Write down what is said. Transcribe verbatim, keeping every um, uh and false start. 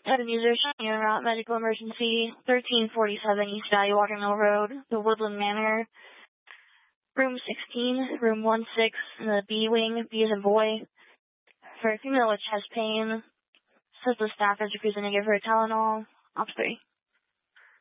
Had an user showing en route medical emergency, thirteen forty-seven East Valley Water Mill Road, the Woodland Manor, room sixteen, room one six, in the B wing, B as in boy, for a female with chest pain. Says the staff is refusing to give her Tylenol. Ops three.